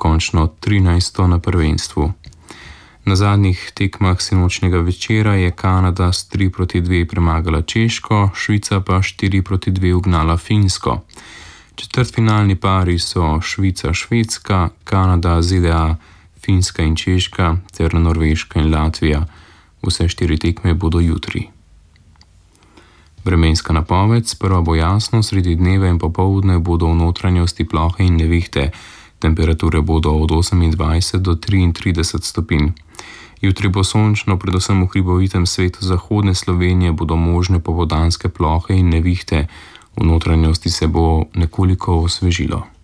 končno 13. na prvenstvu. Na zadnjih tekmah sinočnjega večera je Kanada s 3-2 premagala Češko, Švica pa 4-2 ugnala Finsko. Četrtfinalni pari so Švica-Švedska, Kanada, ZDA, Finska in Češka ter Norveška in Latvija. Vse 4 tekme bodo jutri. Vremenska napoved: sprva bo jasno, sredi dneva in popoldne bodo v notranjosti plohe in nevihte. Temperature bodo od 28 do 33 stopinj. Jutri bo sončno, predvsem v hribovitem svetu zahodne Slovenije bodo možne popoldanske plohe in nevihte. V notranjosti se bo nekoliko osvežilo.